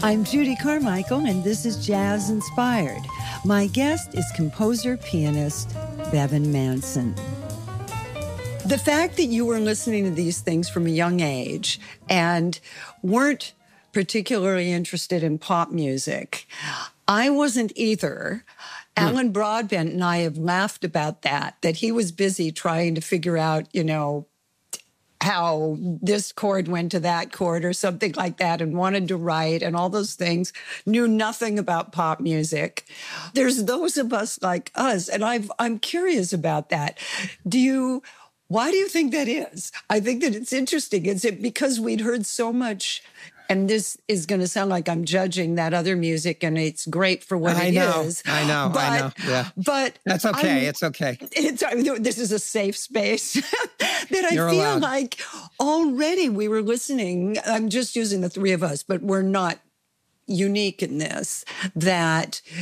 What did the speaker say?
I'm Judy Carmichael, and this is Jazz Inspired. My guest is composer-pianist Bevan Manson. The fact that you were listening to these things from a young age and weren't particularly interested in pop music, I wasn't either. Alan Broadbent and I have laughed about that he was busy trying to figure out, how this chord went to that chord or something like that and wanted to write and all those things, knew nothing about pop music. There's those of us like us, and I'm curious about that. Why do you think that is? I think that it's interesting. Is it because we'd heard so much, and this is going to sound like I'm judging that other music, and it's great for what it is. I know. Yeah. But that's okay. It's okay. This is a safe space that I You're feel allowed. like already we were listening. I'm just using the three of us, but we're not unique in this, that